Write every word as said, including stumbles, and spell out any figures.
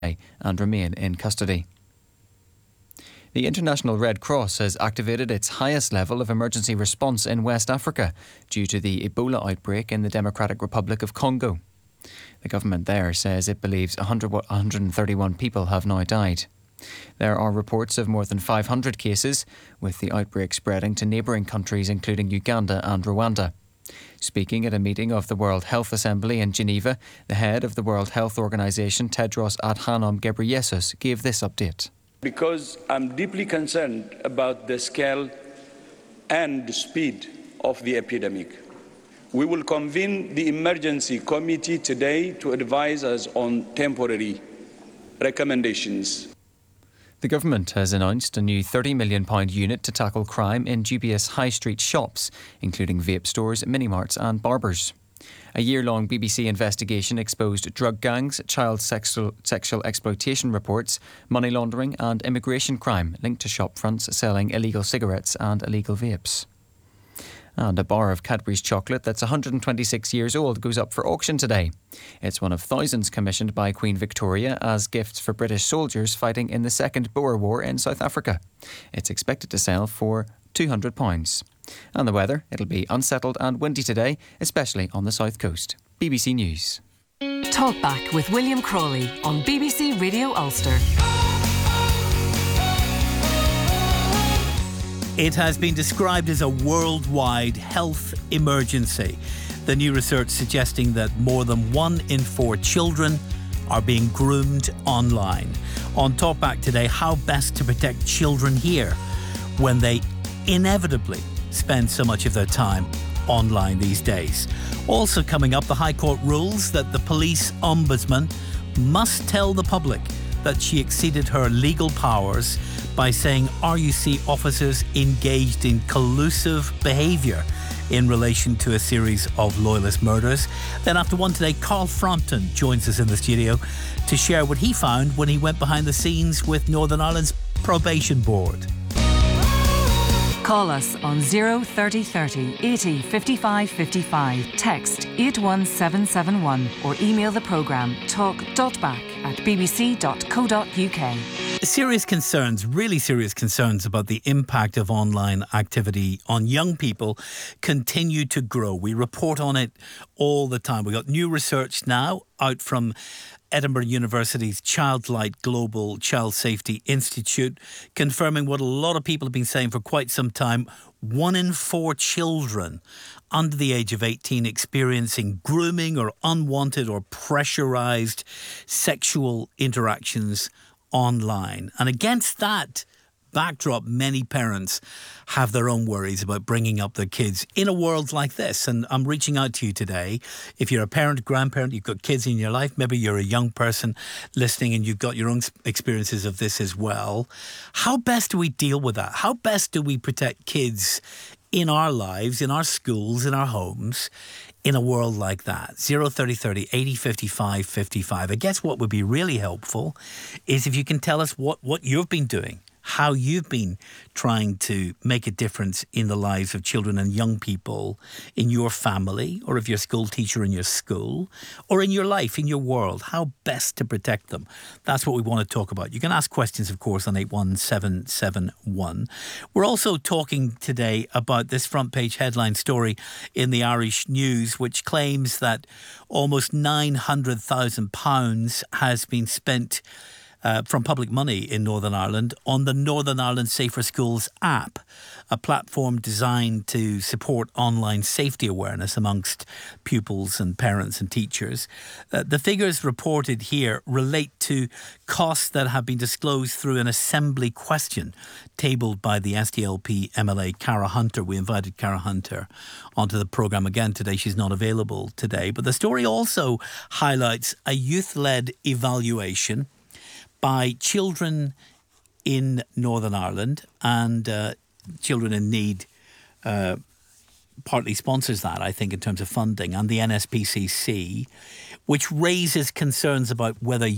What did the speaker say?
and remain in custody. The International Red Cross has activated its highest level of emergency response in West Africa due to the Ebola outbreak in the Democratic Republic of Congo. The government there says it believes one hundred thirty-one people have now died. There are reports of more than five hundred cases, with the outbreak spreading to neighbouring countries including Uganda and Rwanda. Speaking at a meeting of the World Health Assembly in Geneva, the head of the World Health Organization, Tedros Adhanom Ghebreyesus, gave this update. Because I'm deeply concerned about the scale and the speed of the epidemic. We will convene the emergency committee today to advise us on temporary recommendations. The government has announced a new thirty million pounds unit to tackle crime in dubious high street shops, including vape stores, mini-marts and barbers. A year-long B B C investigation exposed drug gangs, child sexual, sexual exploitation reports, money laundering and immigration crime linked to shop fronts selling illegal cigarettes and illegal vapes. And a bar of Cadbury's chocolate that's one hundred twenty-six years old goes up for auction today. It's one of thousands commissioned by Queen Victoria as gifts for British soldiers fighting in the Second Boer War in South Africa. It's expected to sell for two hundred pounds. And the weather, it'll be unsettled and windy today, especially on the south coast. B B C News. Talkback with William Crawley on B B C Radio Ulster. It has been described as a worldwide health emergency. The new research suggesting that more than one in four children are being groomed online. On Talkback today, how best to protect children here when they inevitably spend so much of their time online these days. Also coming up, the High Court rules that the police ombudsman must tell the public that she exceeded her legal powers by saying R U C officers engaged in collusive behaviour in relation to a series of loyalist murders. Then after one today, Carl Frampton joins us in the studio to share what he found when he went behind the scenes with Northern Ireland's probation board. Call us on zero thirty thirty eighty fifty-five fifty-five, text eight one seven seven one or email the programme talk.back at bbc dot co dot uk. Serious concerns, really serious concerns about the impact of online activity on young people continue to grow. We report on it all the time. We've got new research now out from Edinburgh University's Childlight Global Child Safety Institute, confirming what a lot of people have been saying for quite some time. One in four children under the age of eighteen experiencing grooming or unwanted or pressurised sexual interactions online. And against that backdrop, many parents have their own worries about bringing up their kids in a world like this. And I'm reaching out to you today. If you're a parent, grandparent, you've got kids in your life, maybe you're a young person listening and you've got your own experiences of this as well. How best do we deal with that? How best do we protect kids in our lives, in our schools, in our homes, in a world like that? zero thirty thirty eighty fifty-five fifty-five. I guess what would be really helpful is if you can tell us what, what you've been doing, how you've been trying to make a difference in the lives of children and young people in your family, or if you're a school teacher in your school, or in your life, in your world, how best to protect them. That's what we want to talk about. You can ask questions, of course, on eight one seven seven one. We're also talking today about this front page headline story in the Irish News, which claims that almost nine hundred thousand pounds has been spent Uh, from public money in Northern Ireland on the Northern Ireland Safer Schools app, a platform designed to support online safety awareness amongst pupils and parents and teachers. Uh, the figures reported here relate to costs that have been disclosed through an assembly question tabled by the S D L P M L A Cara Hunter. We invited Cara Hunter onto the programme again today. She's not available today. But the story also highlights a youth-led evaluation by children in Northern Ireland, and uh, Children in Need uh, partly sponsors that, I think, in terms of funding, and the N S P C C, which raises concerns about whether